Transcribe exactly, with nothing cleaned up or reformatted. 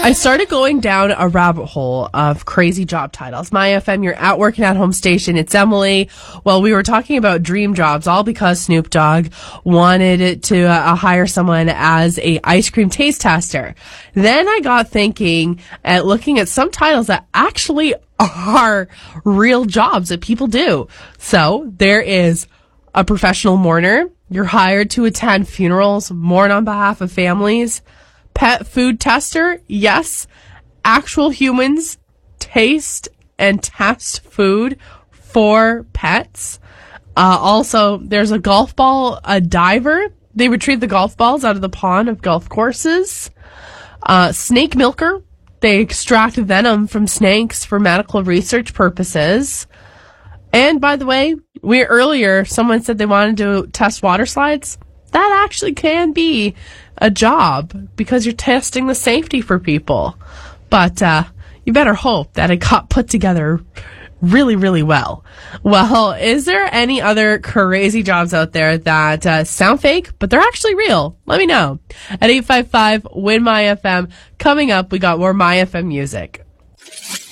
I started going down a rabbit hole of crazy job titles. My F M, you're at work and at home station. It's Emily. Well, we were talking about dream jobs, all because Snoop Dogg wanted to uh, hire someone as a ice cream taste tester. Then I got thinking at looking at some titles that actually are real jobs that people do. So there is a professional mourner. You're hired to attend funerals, mourn on behalf of families. Pet food tester, yes. Actual humans taste and test food for pets. Uh, also, there's a golf ball, a diver. They retrieve the golf balls out of the pond of golf courses. Uh, snake milker. They extract venom from snakes for medical research purposes. And by the way, we earlier, someone said they wanted to test water slides. That actually can be a job because you're testing the safety for people. But uh, you better hope that it got put together really, really well. Well, is there any other crazy jobs out there that uh, sound fake, but they're actually real? Let me know. At eight five five, W I N M Y F M. Coming up, we got more My F M music.